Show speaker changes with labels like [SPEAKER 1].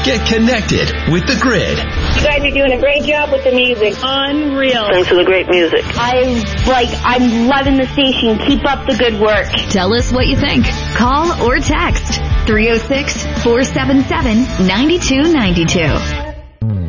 [SPEAKER 1] Get connected with The Grid.
[SPEAKER 2] You guys are doing a great job with the music.
[SPEAKER 3] Unreal.
[SPEAKER 2] Thanks for the great music.
[SPEAKER 4] I'm loving the station. Keep up the good work.
[SPEAKER 5] Tell us what you think. Call or text 306-477-9292.